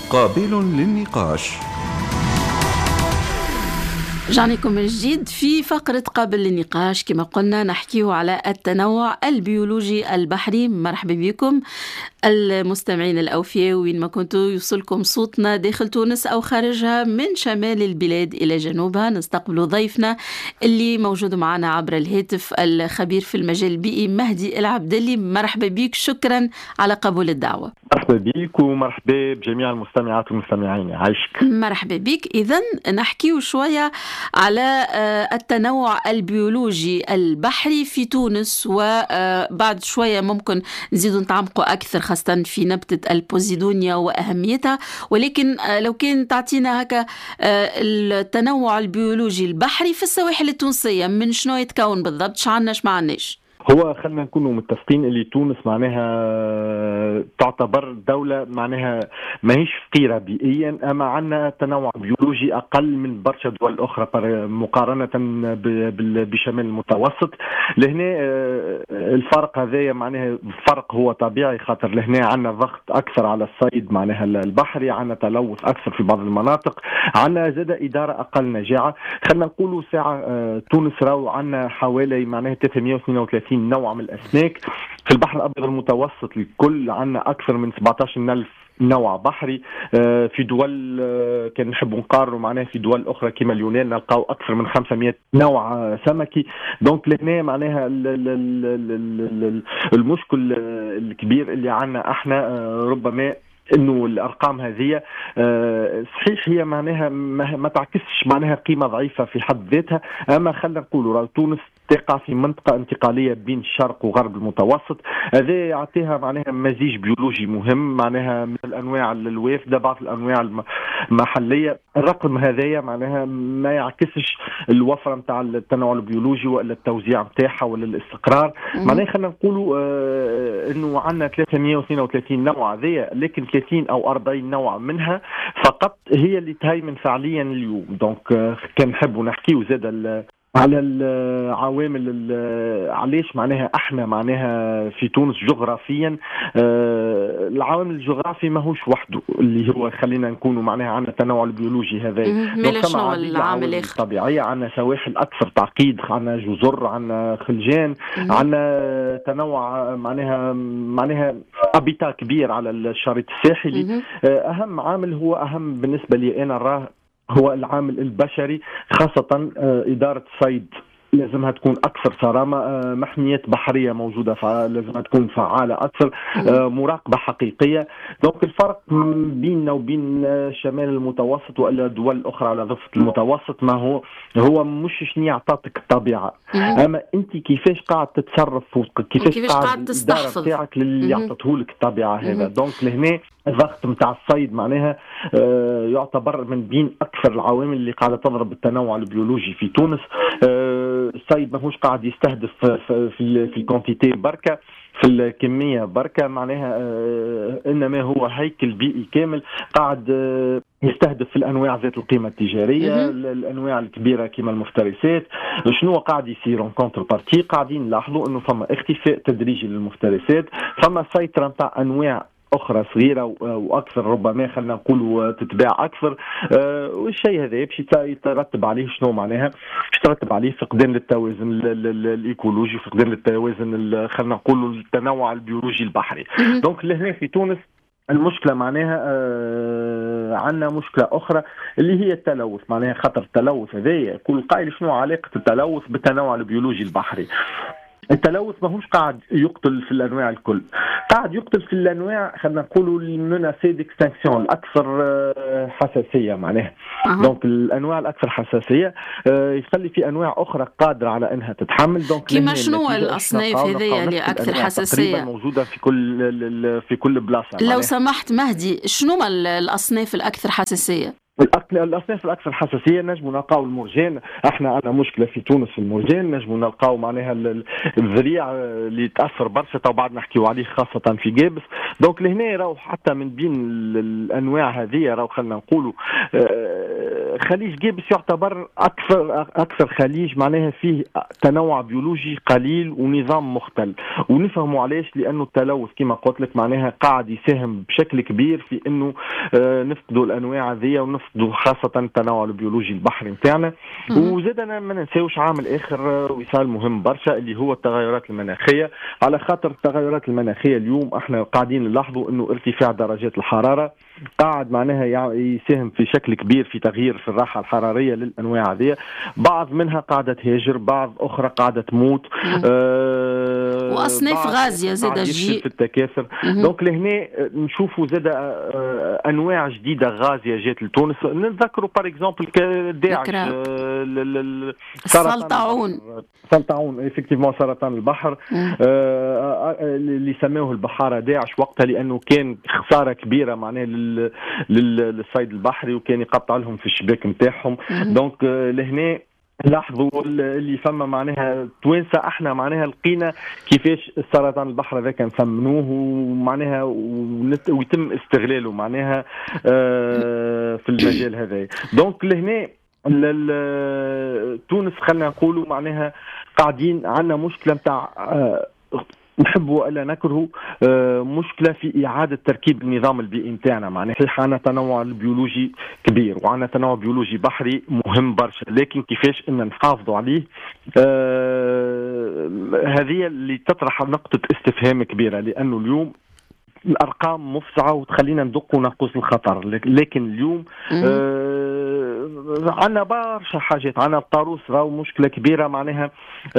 قابل للنقاش. رجعناكم من جديد في فقرة قابل للنقاش. كما قلنا نحكيه على التنوع البيولوجي البحري. مرحبا بكم المستمعين الأوفياء وين ما كنتوا يوصلكم صوتنا داخل تونس أو خارجها، من شمال البلاد إلى جنوبها. نستقبل ضيفنا اللي موجود معنا عبر الهاتف، الخبير في المجال البيئي مهدي العبدلي. مرحبا بك، شكرا على قبول الدعوة. مرحبا بك ومرحبا بجميع المستمعات والمستمعين. عايشك. مرحبا بك. إذن نحكيه شوية على التنوع البيولوجي البحري في تونس، وبعد شوية ممكن نزيد نتعمقوا أكثر خاصة في نبتة البوزيدونيا وأهميتها. ولكن لو كان تعطينا هكا التنوع البيولوجي البحري في السواحل التونسية من شنو يتكون بالضبط؟ شعرناش معناش؟ هو خلينا نكونوا متفقين اللي تونس معناها تعتبر دولة معناها ماهيش فقيرة بيئيا، أما عندنا تنوع بيولوجي أقل من برشا دول أخرى مقارنة بشمال المتوسط. لهنا الفرق هذا معناها فرق هو طبيعي، خاطر لهنا عندنا ضغط أكثر على الصيد معناها البحري، عندنا تلوث أكثر في بعض المناطق، عندنا زاد إدارة أقل نجاعة. خلينا نقولوا ساعة تونس راهو عندنا حوالي معناها 332 نوع من الأسماك. في البحر الأبيض المتوسط الكل عندنا أكثر من 17,000 نوع بحري. في دول كان نحب نقارنوا معناها في دول أخرى كما اليونان نلقاو أكثر من 500 نوع سمكي. دونك لهنا معناها المشكل الكبير اللي عندنا احنا ربما انه الارقام هذه صحيح هي معناها ما تعكسش معناها قيمه ضعيفه في حد ذاتها، اما خلينا نقولوا تونس تقع في منطقه انتقاليه بين الشرق وغرب المتوسط. هذا يعطيها معناها مزيج بيولوجي مهم معناها من الانواع الوافده، بعض الانواع المحليه. الرقم هذايا معناها ما يعكسش الوفره نتاع التنوع البيولوجي ولا التوزيع نتاعها ولا الاستقرار. معناها خلينا نقولوا انه عندنا 332 نوع هذايا، لكن 30 أو 40 نوع منها فقط هي اللي تهيمن فعليا اليوم. دونك كان نحب نحكي زاد على العوامل علاش معناها احنا معناها في تونس جغرافيا. العوامل الجغرافي ماهوش وحده اللي هو خلينا نكونوا معناها عندنا التنوع البيولوجي هذا. شنو العامل الاخر؟ طبيعيه عندنا سواحل اكثر تعقيد، عندنا جزر، عندنا خلجان، عندنا تنوع معناها ابيتا كبير على الشريط الساحلي. اهم عامل هو اهم بالنسبه لي انا راه هو العامل البشري، خاصة إدارة الصيد لازمها تكون أكثر صرامة، محميات بحرية موجودة لازمها تكون فعالة أكثر، مراقبة حقيقية. دونك الفرق بيننا وبين شمال المتوسط وإلا دول أخرى على ضفة المتوسط ما هو مش شنو يعطيك الطبيعة، أما أنت كيفاش قاعد تتصرف وكيفاش قاعد تستحفظ بتاعك اللي يعطته لك الطبيعة هذا. دونك لهنا الضغط متاع الصيد معناها يعتبر من بين أكثر العوامل اللي قاعدة تضرب التنوع البيولوجي في تونس. الصيد ماهوش قاعد يستهدف في الكونتيتي بركة، في الكمية بركة، معناها إنما هو هيكل بيئي كامل قاعد يستهدف في الأنواع ذات القيمة التجارية. الأنواع الكبيرة كما المفترسات. شنو قاعد يصير en contrepartie؟ قاعدين نلاحظوا إنه فما اختفاء تدريجي للمفترسات، فما سيطرة نتاع أنواع أخرى صغيرة وأكثر ربما خلنا نقول تتباع أكثر. والشيء هذا باش يترتب عليه شنو معناها؟ باش يترتب عليه فقدان للتوازن الإيكولوجي، فقدان للتوازن خلنا نقول التنوع البيولوجي البحري. دونك لهنا في تونس المشكلة معناها عندنا مشكلة أخرى اللي هي التلوث. معناها خطر التلوث هذا كل قائل شنو علاقة التلوث بالتنوع البيولوجي البحري. التلوث ماهوش قاعد يقتل في الانواع الكل، قاعد يقتل في الانواع خلينا نقولوا المناسي ديكستانكسيون الاكثر حساسيه معناها. دونك الانواع الاكثر حساسيه يخلي في انواع اخرى قادره على انها تتحمل. دونك كما شنو الاصناف هذه اللي اكثر حساسيه موجوده في كل بلاصه؟ لو سمحت مهدي، شنو الاصناف الاكثر حساسيه؟ الأصناف الأكثر حساسية نجموا نلقاو المرجان. احنا عندنا مشكلة في تونس في المرجان، نجموا نلقاو معناها الذريع اللي تأثر برشا وبعد نحكيو عليه خاصة في جابس. دونك لهنا راهو حتى من بين الأنواع هذه راهو خلنا نقولوا خليج جيبس يعتبر اكثر خليج معناها فيه تنوع بيولوجي قليل ونظام مختل، ونفهموا علاش، لانه التلوث كما قلت لك معناها قاعد يساهم بشكل كبير في انه نفقدوا الانواع هذه ونفقدوا خاصه التنوع البيولوجي البحري نتاعنا. وزادنا ما ننساوش عامل اخر وصال مهم برشا اللي هو التغيرات المناخيه، على خاطر التغيرات المناخيه اليوم احنا قاعدين نلاحظوا انه ارتفاع درجات الحراره قاعد معناها يساهم في شكل كبير في تغيير في الراحه الحراريه للانواع هذه، بعض منها قاعده تهاجر، بعض اخرى قاعده تموت، واصناف غازيه زاد في التكاثر. دونك لهنا نشوفوا زاد انواع جديده غازيه جات لتونس، نذكروا بار اكزومبل داعش، سلطعون افكتيفمون سرطان البحر اللي سموه البحاره داعش وقتها، لانه كان خساره كبيره معناها للصيد البحري وكان يقطع لهم في الشباك نتاعهم. دونك لهنا لاحظوا اللي فما معناها توانسه احنا معناها لقينا كيفاش السرطان البحر هذاك نثمنوه ومعناها ويتم استغلاله معناها في المجال هذا. دونك لهنا تونس خلينا نقولوا معناها قاعدين عندنا مشكله نتاع نحبوا ولا نكرهوا، مشكله في اعاده تركيب النظام البيئي نتاعنا. معناها صحيح عندنا تنوع بيولوجي كبير وعندنا تنوع بيولوجي بحري مهم برشا، لكن كيفاش ان نحافظوا عليه هذه اللي تطرح نقطه استفهام كبيره، لانه اليوم الارقام مفزعه وتخلينا ندقوا ناقوس الخطر. لكن اليوم عندنا برشا حاجات، عندنا الطاروس راهو مشكله كبيره معناها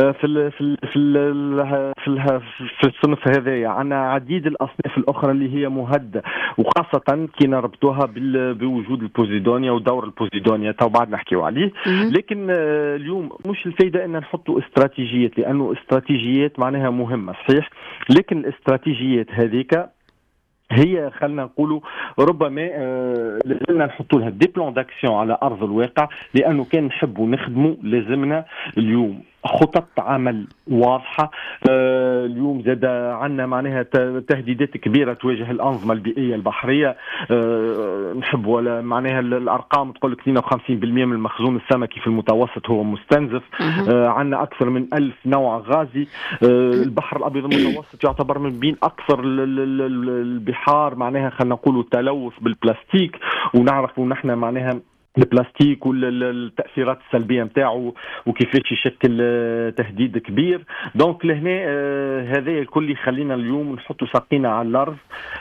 في الصنف هذايا، عندنا عديد الاصناف الاخرى اللي هي مهدده، وخاصه كي نربطوها بوجود البوزيدونيا ودور البوزيدونيا تو بعد نحكيو عليه. لكن اليوم مش الفايده ان نحطوا استراتيجيات، لانه استراتيجيات معناها مهمه صحيح، لكن الاستراتيجيات هذيك هي خلنا نقولوا ربما لازمنا نحطوا لها دي بلان داكسيون على ارض الواقع، لانه كان نحبوا نخدموا لازمنا اليوم خطط عمل واضحه. اليوم زاد عندنا معناها تهديدات كبيره تواجه الانظمه البيئيه البحريه. نحب ولا معناها الارقام تقول لك 52% من المخزون السمكي في المتوسط هو مستنزف. عندنا اكثر من 1000 نوع غازي. البحر الابيض المتوسط يعتبر من بين اكثر البحار معناها خلينا نقولوا تلوث بالبلاستيك، ونعرفوا نحن معناها البلاستيك والتأثيرات السلبية نتاعو وكيفاش يشكل تهديد كبير. دونك لهنا هذا الكل يخلينا اليوم نحطوا ساقينا على الأرض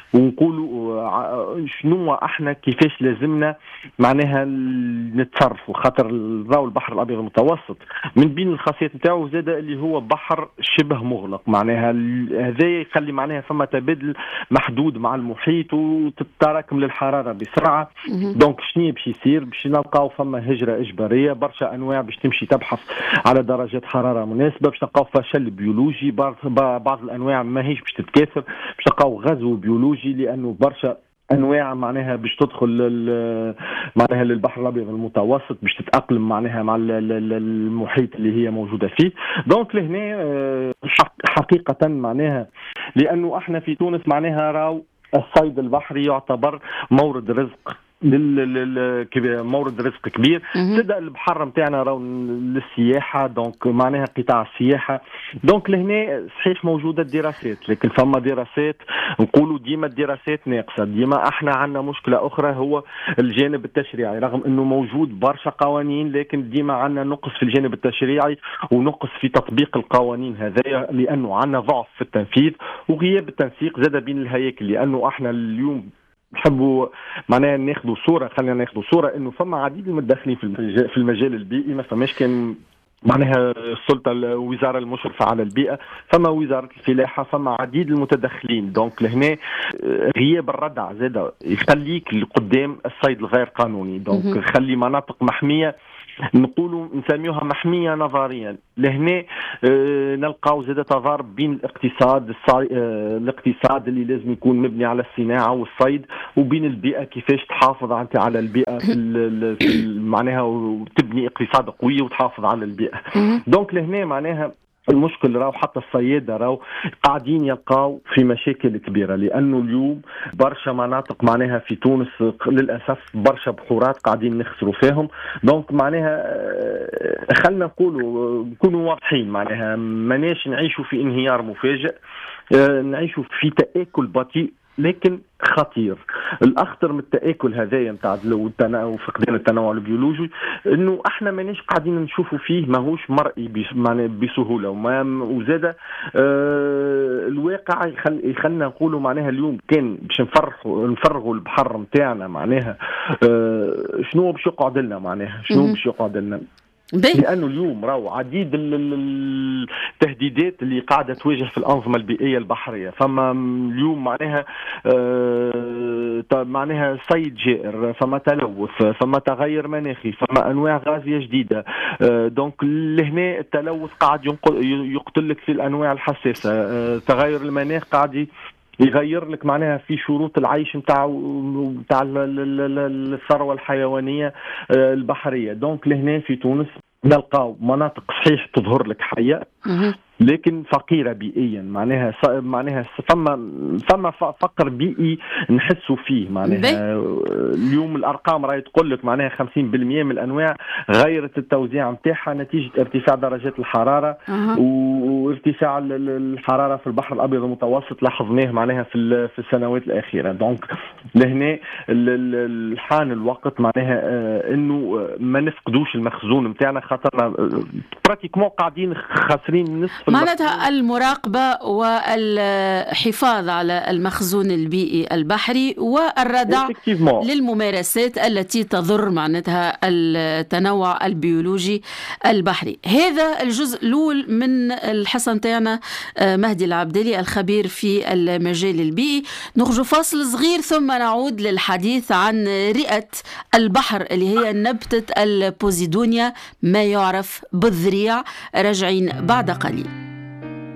ونقولوا شنو احنا كيفاش لازمنا معناها نتصرفوا، خاطر راهو البحر الأبيض المتوسط من بين الخاصيات نتاعو زاد اللي هو بحر شبه مغلق، معناها هذا يخلي معناها فما تبادل محدود مع المحيط وتتراكم للحرارة بسرعة. دونك شنو باش يصير؟ باش نلقاو فما هجرة إجبارية، برشا أنواع باش تمشي تبحث على درجات حرارة مناسبة، باش نلقاو فشل بيولوجي، بعض الأنواع ماهيش باش تتكاثر، باش نلقاو غزو بيولوجي لأنه برشا أنواع معناها باش تدخل معناها للبحر الأبيض المتوسط باش تتأقلم معناها مع المحيط اللي هي موجودة فيه. دونك لهنا حقيقة معناها لأنه احنا في تونس معناها راو الصيد البحري يعتبر مورد رزق مورد رزق كبير. تبدا البحر نتاعنا راهو للسياحه، دونك معناها قطاع السياحه. دونك لهنا صحيح موجوده الدراسات، لكن فما دراسات نقولوا ديما الدراسات ناقصه، ديما احنا عندنا مشكله اخرى هو الجانب التشريعي، رغم انه موجود برشا قوانين لكن ديما عندنا نقص في الجانب التشريعي ونقص في تطبيق القوانين هذايا، لانه عندنا ضعف في التنفيذ وغياب التنسيق زاد بين الهياكل. لانه احنا اليوم نحبوا معناها ناخذوا صوره، خلينا ناخذوا صوره انه فما عديد المتدخلين في المجال البيئي، ما فماش كان معناها السلطه الوزاره المشرفه على البيئه، فما وزاره الفلاحه، فما عديد المتدخلين. دونك لهنا غياب الردع زاد يخليك لقدام الصيد الغير قانوني، دونك خلي مناطق محميه نقولوا نسميوها محمية نظريا. لهنا نلقاو زادة تضارب بين الاقتصاد اللي لازم يكون مبني على الصناعة والصيد، وبين البيئة كيفاش تحافظ على البيئة معناها وتبني اقتصاد قوي وتحافظ على البيئة. دونك لهنا معناها المشكل راهو حتى الصيادة راهو قاعدين يلقاو في مشاكل كبيرة، لأنه اليوم برشا مناطق معناها في تونس للأسف برشا بحورات قاعدين نخسروا فيهم. دونك معناها خلنا نكونوا واضحين، معناها ماناش نعيشوا في انهيار مفاجئ، نعيشوا في تآكل بطيء لكن خطير. الاخطر من التآكل هذايا نتاع فقدان التنوع البيولوجي انه احنا ماناش قاعدين نشوفوا فيه، ماهوش مرئي بسهوله، وزاد الواقع يخلنا نقولوا معناها اليوم كان باش نفرغوا البحر نتاعنا، معناها شنو باش يقعد لنا، معناها شنو باش يقعد لنا، لأنه اليوم راهو عديد التهديدات اللي قاعدة تواجه في الأنظمة البيئية البحرية. فما اليوم معناها صيد جائر، فما تلوث، فما تغير مناخي، فما أنواع غازية جديدة. دونك لهنا التلوث قاعد يقتلك في الأنواع الحساسة، تغير المناخ قاعد يغير لك معناها في شروط العيش نتاع الثروة الحيوانية البحرية. دونك لهنا في تونس نلقاو مناطق صحيح تظهر لك حية لكن فقيرة بيئيا، معناها فما فقر بيئي نحسوا فيه. معناها اليوم الأرقام راهي تقول لك معناها 50% من الأنواع غيرت التوزيع نتاعها نتيجة ارتفاع درجات الحرارة وارتفاع الحرارة في البحر الأبيض المتوسط لاحظناه معناها في السنوات الأخيرة. دونك لهنا الحان الوقت معناها إنه ما نفقدوش المخزون نتاعنا، خاطرنا براتيكمون قاعدين خاسرين نصف. معناتها المراقبة والحفاظ على المخزون البيئي البحري والردع للممارسات التي تضر معناتها التنوع البيولوجي البحري. هذا الجزء الأول من الحصة تاعنا. مهدي العبدلي الخبير في المجال البيئي. نخرج فاصل صغير ثم نعود للحديث عن رئة البحر اللي هي نبتة البوزيدونيا ما يعرف بالذريع. راجعين بعد قليل.